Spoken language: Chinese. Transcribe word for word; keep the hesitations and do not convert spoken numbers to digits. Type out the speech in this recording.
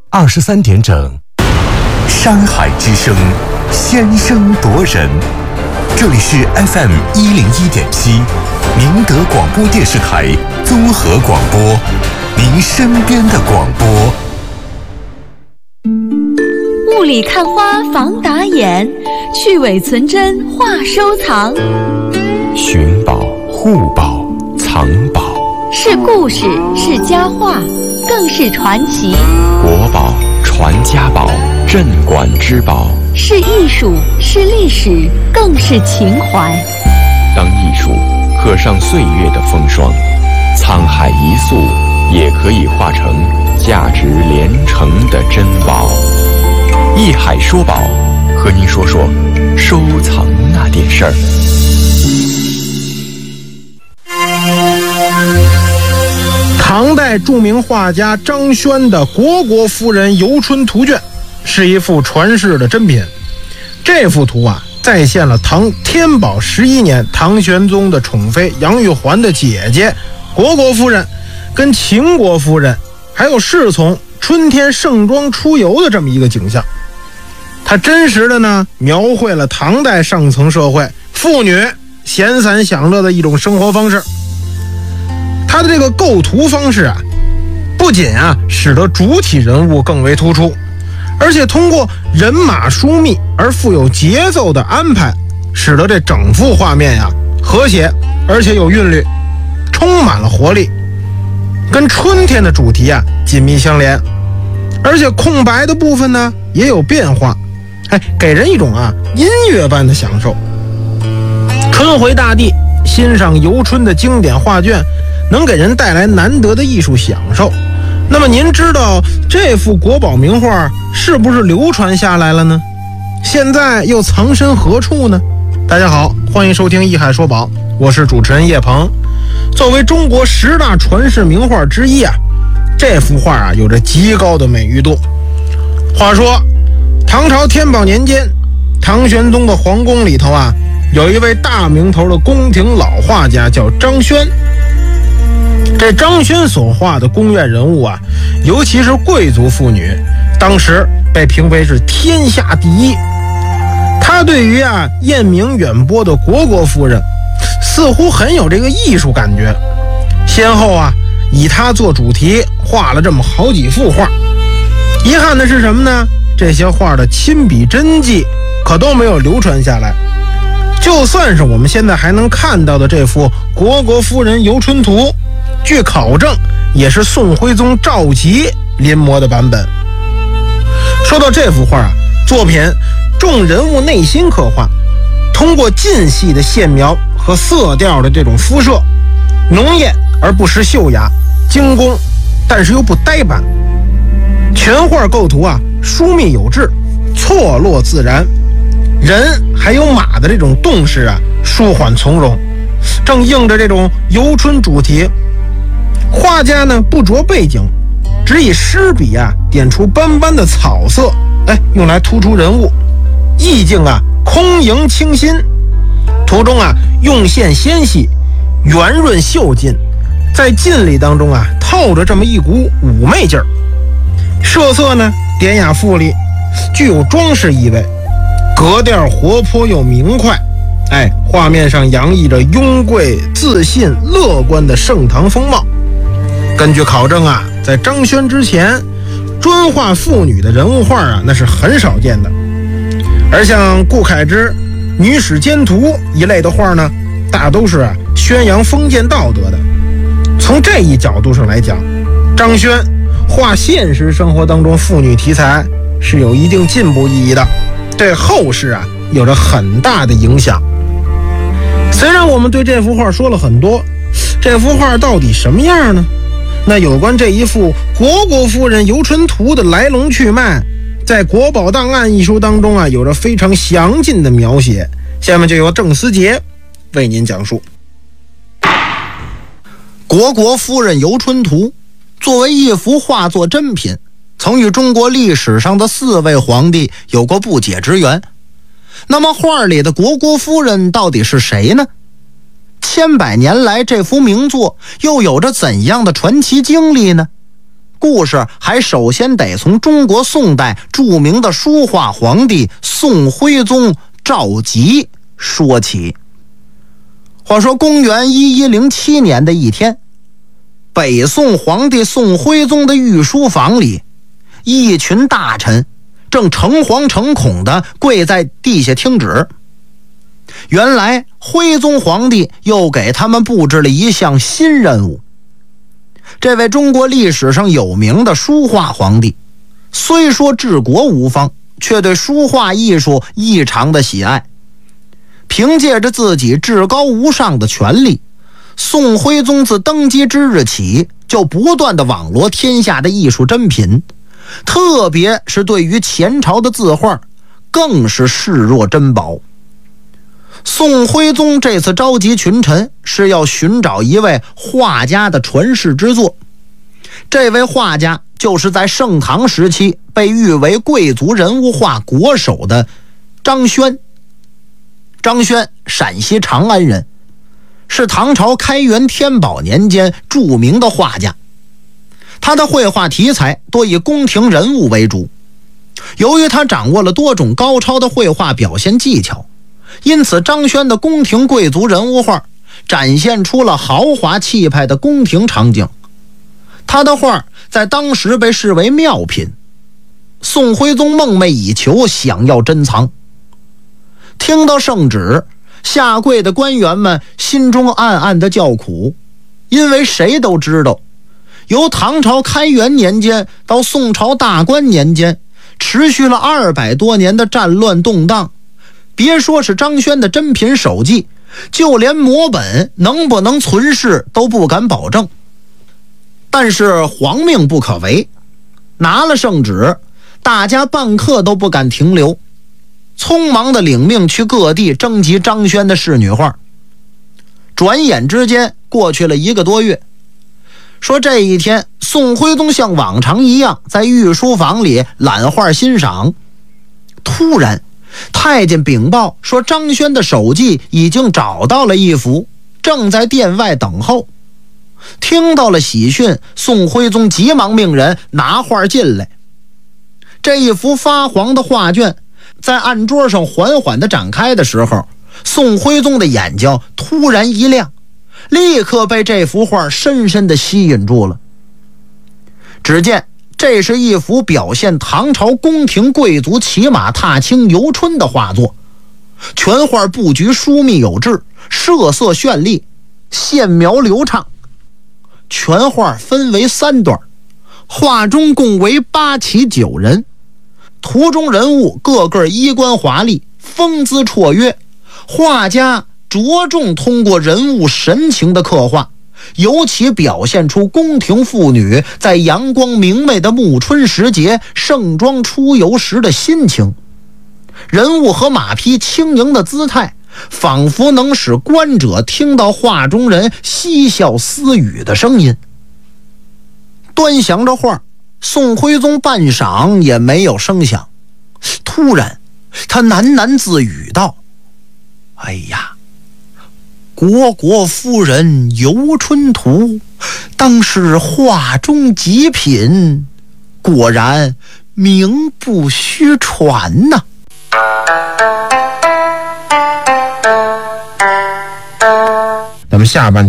二十三点整。山海之声，先声夺人。这里是 F M 一零一点七，明德广播电视台综合广播，您身边的广播。 雾里看花防打眼，去伪存真话收藏。 寻宝、护宝、藏宝， 是故事，是佳话，更是传奇。 国宝、传家宝、镇馆之宝， 是艺术，是历史，更是情怀。 当艺术刻上岁月的风霜，沧海一粟也可以化成价值连城的珍宝。艺海说宝，和您说说收藏那点事儿。 唐代著名画家张轩的《虢国夫人游春图卷》是一幅传世的珍品。这幅图啊，再现了唐天宝十一年唐玄宗的宠妃杨玉环的姐姐虢国夫人跟秦国夫人还有侍从春天盛装出游的这么一个景象。它真实的呢描绘了唐代上层社会妇女闲散享乐的一种生活方式。它的这个构图方式啊，不仅啊使得主体人物更为突出，而且通过人马疏密而富有节奏的安排，使得这整幅画面呀、啊、和谐而且有韵律，充满了活力，跟春天的主题啊紧密相连。而且空白的部分呢也有变化，哎，给人一种啊音乐般的享受。春回大地，欣赏游春的经典画卷，能给人带来难得的艺术享受。那么您知道这幅国宝名画是不是流传下来了呢？现在又藏身何处呢？大家好，欢迎收听艺海说宝，我是主持人叶鹏。作为中国十大传世名画之一啊，这幅画啊有着极高的美誉度。话说唐朝天宝年间，唐玄宗的皇宫里头啊，有一位大名头的宫廷老画家叫张轩。这张轩所画的宫苑人物啊，尤其是贵族妇女，当时被评为是天下第一。他对于啊艳名远播的虢国夫人似乎很有这个艺术感觉，先后啊以他做主题画了这么好几幅画。遗憾的是什么呢？这些画的亲笔真迹可都没有流传下来。就算是我们现在还能看到的这幅《虢国夫人游春图》，据考证也是宋徽宗赵佶临摹的版本。说到这幅画啊，作品重人物内心刻画，通过近细的线描和色调的这种肤色，浓艳而不失秀雅，精工但是又不呆板。全画构图啊疏密有致，错落自然，人还有马的这种动势啊舒缓从容，正应着这种游春主题。画家呢不着背景，只以湿笔啊点出斑斑的草色，哎，用来突出人物，意境啊空盈清新。图中啊用线纤细，圆润秀劲，在劲力当中啊透着这么一股妩媚劲儿。设色呢典雅富丽，具有装饰意味，格调活泼又明快。哎，画面上洋溢着雍贵、自信、乐观的盛唐风貌。根据考证啊，在张轩之前，专画妇女的人物画啊，那是很少见的。而像顾恺之《女史箴图》一类的画呢，大都是啊宣扬封建道德的。从这一角度上来讲，张轩画现实生活当中妇女题材是有一定进步意义的，对后世啊有着很大的影响。虽然我们对这幅画说了很多，这幅画到底什么样呢？那有关这一幅《虢国夫人游春图》的来龙去脉，在《国宝档案》一书当中啊，有着非常详尽的描写。下面就由郑思杰为您讲述。 虢国夫人游春图作为一幅画作珍品，曾与中国历史上的四位皇帝有过不解之缘。那么画里的虢国夫人到底是谁呢？千百年来，这幅名作又有着怎样的传奇经历呢？ 故事还首先得从中国宋代著名的书画皇帝宋徽宗赵佶说起。话说公元一一零七年的一天，北宋皇帝宋徽宗的御书房里，一群大臣正诚惶诚恐地跪在地下听旨。原来徽宗皇帝又给他们布置了一项新任务。这位中国历史上有名的书画皇帝，虽说治国无方，却对书画艺术异常的喜爱。凭借着自己至高无上的权力，宋徽宗自登基之日起，就不断地网罗天下的艺术珍品，特别是对于前朝的字画，更是视若珍宝。宋徽宗这次召集群臣，是要寻找一位画家的传世之作。这位画家就是在盛唐时期被誉为贵族人物画国手的张轩。张轩，陕西长安人，是唐朝开元天宝年间著名的画家。他的绘画题材多以宫廷人物为主，由于他掌握了多种高超的绘画表现技巧，因此张轩的宫廷贵族人物画展现出了豪华气派的宫廷场景。他的画在当时被视为妙品，宋徽宗梦寐以求，想要珍藏。听到圣旨，下跪的官员们心中暗暗的叫苦，因为谁都知道，由唐朝开元年间到宋朝大观年间，持续了二百多年的战乱动荡，别说是张轩的珍品手迹，就连摹本能不能存世都不敢保证。但是皇命不可违，拿了圣旨，大家半刻都不敢停留，匆忙的领命去各地征集张轩的仕女画。转眼之间过去了一个多月，说这一天，宋徽宗像往常一样在御书房里览画欣赏。突然太监禀报说，张轩的手迹已经找到了一幅，正在殿外等候。听到了喜讯，宋徽宗急忙命人拿画进来。这一幅发黄的画卷在案桌上缓缓地展开的时候，宋徽宗的眼睛突然一亮，立刻被这幅画深深地吸引住了。只见这是一幅表现唐朝宫廷贵族骑马踏青游春的画作，全画布局疏密有致，色色绚丽，线描流畅。全画分为三段，画中共为八旗九人，图中人物个个衣冠华丽，风姿绰约。画家着重通过人物神情的刻画，尤其表现出宫廷妇女在阳光明媚的暮春时节盛装出游时的心情。人物和马匹轻盈的姿态，仿佛能使观者听到画中人嬉笑私语的声音。端详着画，宋徽宗半晌也没有声响。突然他喃喃自语道：哎呀，虢国夫人游春图，当是画中极品，果然名不虚传呐、 那么下半